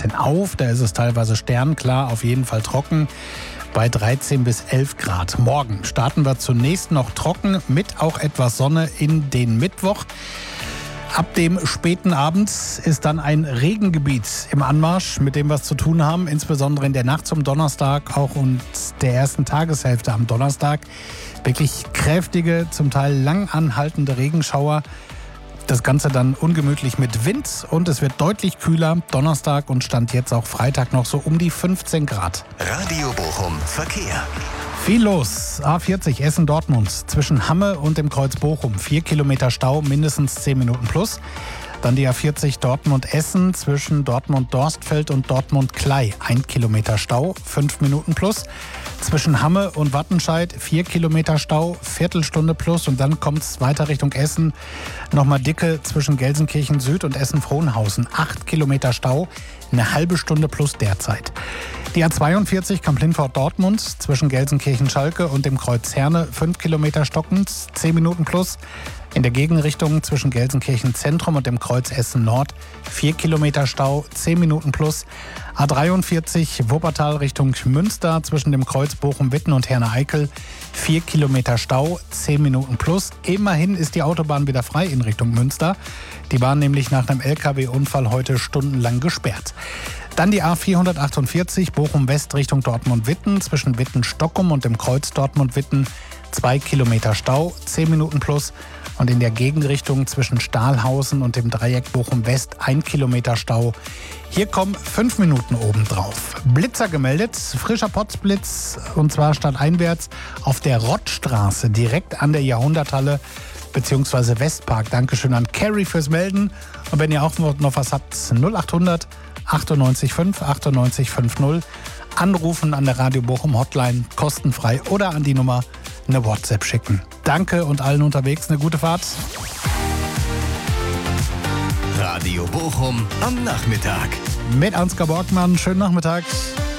bisschen auf. Da ist es teilweise sternklar, auf jeden Fall trocken bei 13 bis 11 Grad. Morgen starten wir zunächst noch trocken mit auch etwas Sonne in den Mittwoch. Ab dem späten Abend ist dann ein Regengebiet im Anmarsch, mit dem wir es zu tun haben, insbesondere in der Nacht zum Donnerstag auch und der ersten Tageshälfte am Donnerstag. Wirklich kräftige, zum Teil lang anhaltende Regenschauer. Das Ganze dann ungemütlich mit Wind und es wird deutlich kühler. Donnerstag und Stand jetzt auch Freitag noch so um die 15 Grad. Radio Bochum Verkehr. Viel los. A40 Essen-Dortmund zwischen Hamme und dem Kreuz Bochum. 4 Kilometer Stau, mindestens 10 Minuten plus. Dann die A40 Dortmund-Essen zwischen Dortmund-Dorstfeld und Dortmund-Klei. 1 Kilometer Stau, 5 Minuten plus. Zwischen Hamme und Wattenscheid 4 Kilometer Stau, Viertelstunde plus. Und dann kommt es weiter Richtung Essen. Nochmal dicke zwischen Gelsenkirchen Süd und Essen-Frohnhausen. 8 Kilometer Stau, eine halbe Stunde plus derzeit. Die A42 Kamp-Lintfort-Dortmund zwischen Gelsenkirchen-Schalke und dem Kreuz Herne 5 Kilometer stockend, 10 Minuten plus. In der Gegenrichtung zwischen Gelsenkirchen Zentrum und dem Kreuz Essen Nord 4 Kilometer Stau, 10 Minuten plus. A43 Wuppertal Richtung Münster zwischen dem Kreuz Bochum-Witten und Herne-Eickel 4 Kilometer Stau, 10 Minuten plus. Immerhin ist die Autobahn wieder frei in Richtung Münster. Die war nämlich nach einem LKW-Unfall heute stundenlang gesperrt. Dann die A448 Bochum-West Richtung Dortmund-Witten zwischen Witten-Stockum und dem Kreuz Dortmund-Witten 2 Kilometer Stau, 10 Minuten plus. Und in der Gegenrichtung zwischen Stahlhausen und dem Dreieck Bochum-West 1 Kilometer Stau. Hier kommen 5 Minuten obendrauf. Blitzer gemeldet, frischer Potzblitz und zwar stadteinwärts auf der Rottstraße direkt an der Jahrhunderthalle bzw. Westpark. Dankeschön an Carrie fürs Melden. Und wenn ihr auch noch was habt, 0800 98 5 98 50 anrufen an der Radio Bochum Hotline, kostenfrei oder an die Nummer eine WhatsApp schicken. Danke und allen unterwegs eine gute Fahrt. Radio Bochum am Nachmittag. Mit Ansgar Borgmann, schönen Nachmittag.